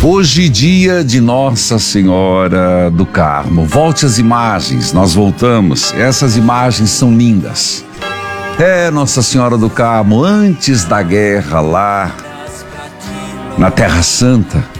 Hoje, dia de Nossa Senhora do Carmo. Volte as imagens, nós voltamos. Essas imagens são lindas. Nossa Senhora do Carmo, antes da guerra lá na Terra Santa,